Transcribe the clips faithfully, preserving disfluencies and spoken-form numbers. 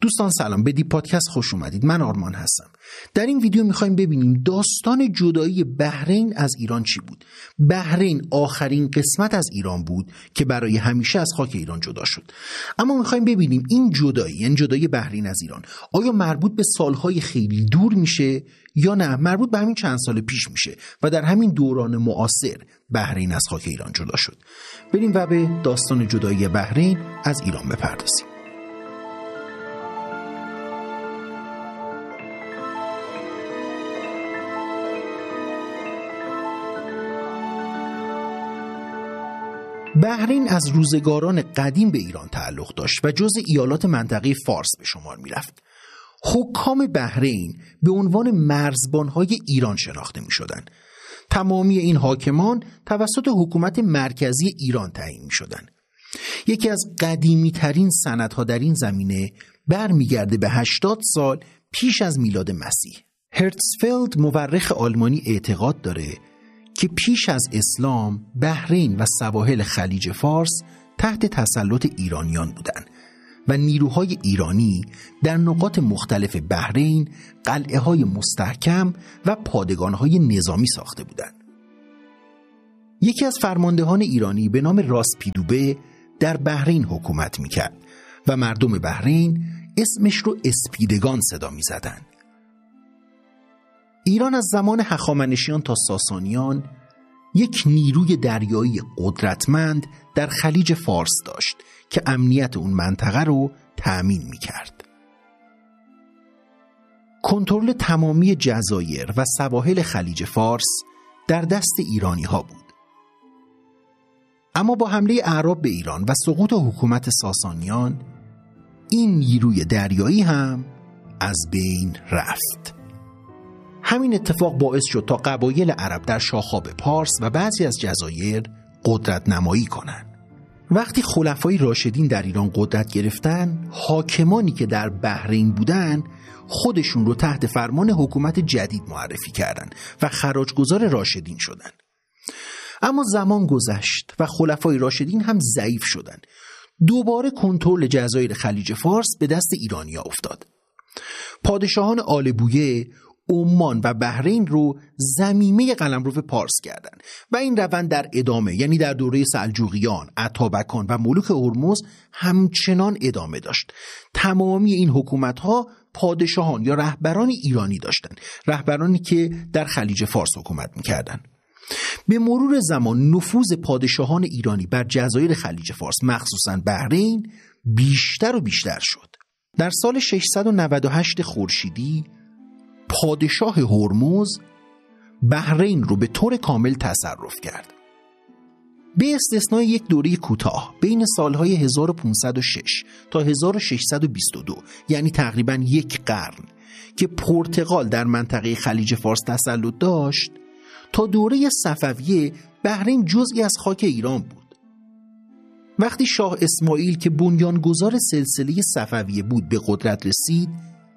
دوستان سلام، به دی پادکست خوش اومدید. من آرمان هستم. در این ویدیو میخوایم ببینیم داستان جدایی بحرین از ایران چی بود. بحرین آخرین قسمت از ایران بود که برای همیشه از خاک ایران جدا شد. اما میخوایم ببینیم این جدایی، یعنی جدایی بحرین از ایران، آیا مربوط به سالهای خیلی دور میشه یا نه مربوط به همین چند سال پیش میشه و در همین دوران معاصر بحرین از خاک ایران جدا شد. بریم و به داستان جدایی بحرین از ایران بپردازیم. بحرین از روزگاران قدیم به ایران تعلق داشت و جزء ایالات منطقه فارس به شمار می رفت. حکام بحرین به عنوان مرزبانهای ایران شناخته می شدن. تمامی این حاکمان توسط حکومت مرکزی ایران تعیین می شدن. یکی از قدیمی ترین سندها در این زمینه برمیگرده به هشتاد سال پیش از میلاد مسیح. هرتزفلد مورخ آلمانی اعتقاد داره که پیش از اسلام بحرین و سواحل خلیج فارس تحت تسلط ایرانیان بودند و نیروهای ایرانی در نقاط مختلف بحرین قلعه‌های مستحکم و پادگان‌های نظامی ساخته بودند. یکی از فرماندهان ایرانی به نام راسپیدوبه در بحرین حکومت می‌کرد و مردم بحرین اسمش رو اسپیدگان صدا می‌زدند. ایران از زمان هخامنشیان تا ساسانیان یک نیروی دریایی قدرتمند در خلیج فارس داشت که امنیت اون منطقه رو تأمین می‌کرد. کنترل تمامی جزایر و سواحل خلیج فارس در دست ایرانی‌ها بود. اما با حمله اعراب به ایران و سقوط حکومت ساسانیان این نیروی دریایی هم از بین رفت. همین اتفاق باعث شد تا قبایل عرب در شاخاب پارس و بعضی از جزایر قدرت نمایی کنند. وقتی خلفای راشدین در ایران قدرت گرفتن، حاکمانی که در بحرین بودن خودشون رو تحت فرمان حکومت جدید معرفی کردند و خراجگزار راشدین شدند. اما زمان گذشت و خلفای راشدین هم ضعیف شدند. دوباره کنترل جزایر خلیج فارس به دست ایرانی‌ها افتاد. پادشاهان آل بویه عمان و بحرین رو ضمیمه قلمرو پارس کردند و این روند در ادامه، یعنی در دوره سلجوقیان، اتابکان و ملوک هرمز همچنان ادامه داشت. تمامی این حکومت‌ها پادشاهان یا رهبران ایرانی داشتند، رهبرانی که در خلیج فارس حکومت می‌کردند. به مرور زمان نفوذ پادشاهان ایرانی بر جزایر خلیج فارس، مخصوصاً بحرین، بیشتر و بیشتر شد. در سال ششصد و نود و هشت خورشیدی پادشاه هرمز بحرین رو به طور کامل تصرف کرد. به استثنای یک دوره کوتاه بین سالهای هزار و پانصد و شش تا هزار و ششصد و بیست و دو، یعنی تقریباً یک قرن که پرتغال در منطقه خلیج فارس تسلط داشت، تا دوره صفویه بحرین جزئی از خاک ایران بود. وقتی شاه اسماعیل که بنیانگذار سلسله صفویه بود به قدرت رسید،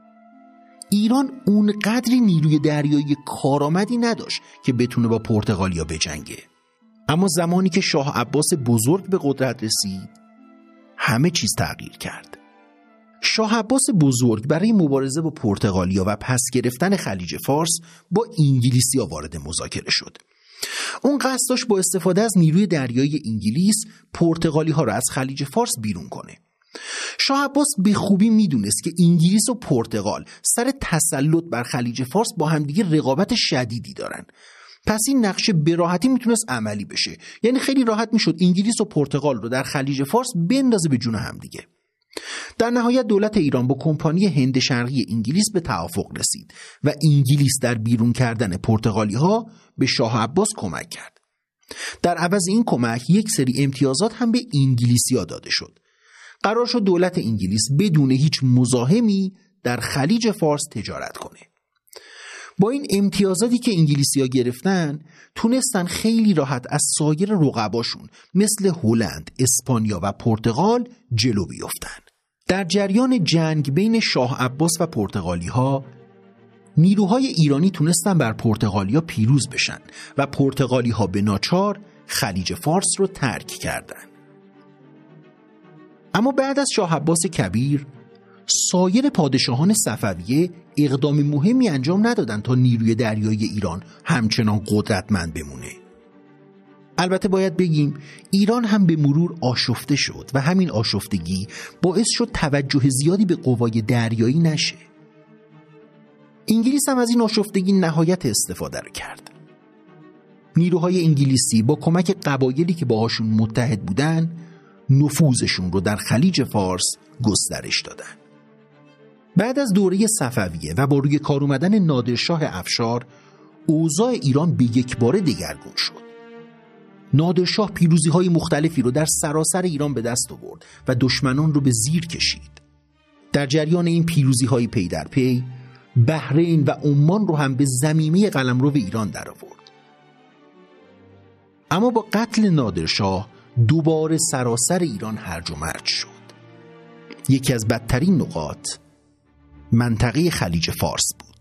ایران اونقدری نیروی دریایی کارآمدی نداشت که بتونه با پرتغالیا بجنگه. اما زمانی که شاه عباس بزرگ به قدرت رسید، همه چیز تغییر کرد. شاه عباس بزرگ برای مبارزه با پرتغالیا و پس گرفتن خلیج فارس با انگلیسی‌ها وارد مذاکره شد. اون قصد داشت با استفاده از نیروی دریایی انگلیس پرتغالی‌ها را از خلیج فارس بیرون کنه. شاه عباس به خوبی میدونست که انگلیس و پرتغال سر تسلط بر خلیج فارس با همدیگه رقابت شدیدی دارن. پس این نقشه به راحتی میتونست عملی بشه. یعنی خیلی راحت میشد انگلیس و پرتغال رو در خلیج فارس بندازه به جون همدیگه. در نهایت دولت ایران با کمپانی هند شرقی انگلیس به توافق رسید و انگلیس در بیرون کردن پرتغالی ها به شاه عباس کمک کرد. در عوض این کمک یک سری امتیازات هم به انگلیسی‌ها داده شد. قرار شد دولت انگلیس بدون هیچ مزاحمی در خلیج فارس تجارت کنه. با این امتیازاتی که انگلیسی‌ها گرفتن، تونستن خیلی راحت از سایر رقباشون مثل هلند، اسپانیا و پرتغال جلو بیفتن. در جریان جنگ بین شاه عباس و پرتغالی‌ها، نیروهای ایرانی تونستن بر پرتغالیا پیروز بشن و پرتغالی‌ها به ناچار خلیج فارس رو ترک کردن. اما بعد از شاه عباس کبیر، سایر پادشاهان صفویه اقدام مهمی انجام ندادند تا نیروی دریایی ایران همچنان قدرتمند بمونه. البته باید بگیم ایران هم به مرور آشفته شد و همین آشفتگی باعث شد توجه زیادی به قوای دریایی نشه. انگلیس هم از این آشفتگی نهایت استفاده رو کرد. نیروهای انگلیسی با کمک قبایلی که باهاشون متحد بودن نفوذشون رو در خلیج فارس گسترش دادن. بعد از دوره صفویه و با روی کار اومدن نادرشاه افشار، اوضاع ایران به یک باره دگرگون شد. نادرشاه پیروزی‌های مختلفی رو در سراسر ایران به دست آورد و دشمنان رو به زیر کشید. در جریان این پیروزی‌های پی در پی، بحرین و عمان رو هم به ضمیمه قلمرو ایران درآورد. اما با قتل نادرشاه دوباره سراسر ایران هرج و مرج شد. یکی از بدترین نقاط منطقه خلیج فارس بود.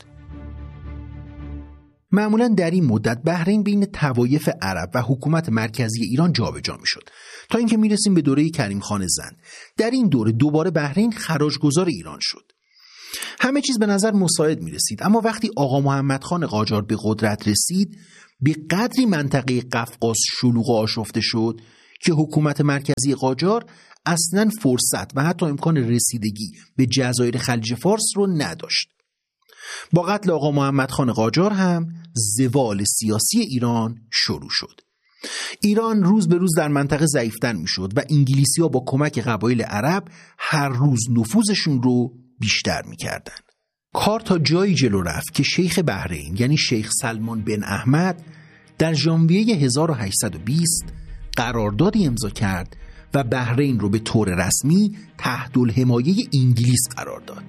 معمولاً در این مدت بحرین بین طوایف عرب و حکومت مرکزی ایران جابجا میشد تا اینکه میرسیم به دوره کریم خان زند. در این دوره دوباره بحرین خراجگذار ایران شد. همه چیز به نظر مساعد میرسید، اما وقتی آقا محمد خان قاجار به قدرت رسید به قدری منطقه قفقاز شلوغ و آشفته شد که حکومت مرکزی قاجار اصلاً فرصت و حتی امکان رسیدگی به جزایر خلیج فارس رو نداشت. با قتل آقا محمد خان قاجار هم زوال سیاسی ایران شروع شد. ایران روز به روز در منطقه ضعیف‌تر میشد و انگلیسی‌ها با کمک قبایل عرب هر روز نفوذشون رو بیشتر میکردن. کار تا جایی جلو رفت که شیخ بحرین یعنی شیخ سلمان بن احمد در ژانویه هزار و هشتصد و بیست قراردادی امضا کرد و بحرین رو به طور رسمی تحت الحمایه انگلیس قرار داد.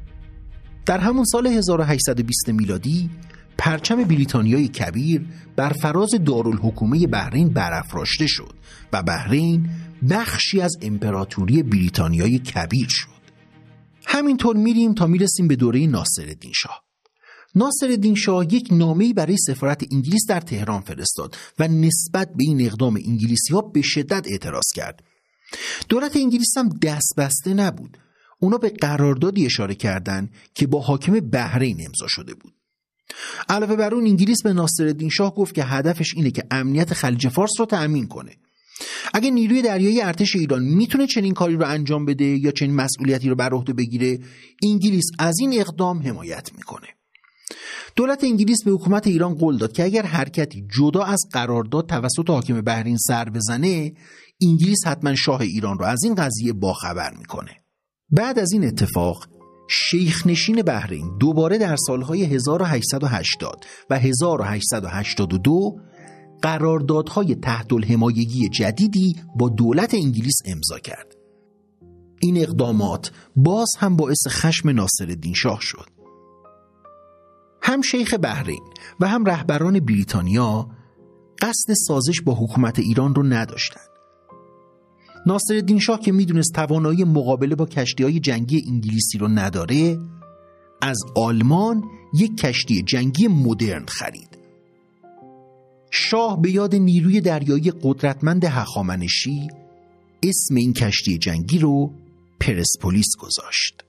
در همون سال هزار و هشتصد و بیست میلادی پرچم بریتانیای کبیر بر فراز دارالحکومه بحرین برافراشته شد و بحرین بخشی از امپراتوری بریتانیای کبیر شد. همینطور میریم تا میرسیم به دوره ناصرالدین شاه. ناصرالدین شاه یک نامه‌ای برای سفارت انگلیس در تهران فرستاد و نسبت به این اقدام انگلیسی‌ها به شدت اعتراض کرد. دولت انگلیس هم دست بسته نبود. اونا به قراردادی اشاره کردند که با حاکم بحرین امضا شده بود. علاوه بر اون انگلیس به ناصرالدین شاه گفت که هدفش اینه که امنیت خلیج فارس رو تأمین کنه. اگه نیروی دریایی ارتش ایران میتونه چنین کاری رو انجام بده یا چنین مسئولیتی رو بر عهده بگیره، انگلیس از این اقدام حمایت میکنه. دولت انگلیس به حکومت ایران قول داد که اگر حرکتی جدا از قرارداد توسط حاکم بحرین سر بزنه، انگلیس حتما شاه ایران رو از این قضیه باخبر میکنه. بعد از این اتفاق شیخ نشین بحرین دوباره در سالهای هزار و هشتصد و هشتاد و هزار و هشتصد و هشتاد و دو قراردادهای تحت الحمایگی جدیدی با دولت انگلیس امضا کرد. این اقدامات باز هم باعث خشم ناصرالدین شاه شد. هم شیخ بحرین و هم رهبران بریتانیا قصد سازش با حکومت ایران رو نداشتند. ناصرالدین شاه که میدونست توانایی مقابله با کشتی‌های جنگی انگلیسی رو نداره، از آلمان یک کشتی جنگی مدرن خرید. شاه به یاد نیروی دریایی قدرتمند هخامنشی اسم این کشتی جنگی رو پرسپولیس گذاشت.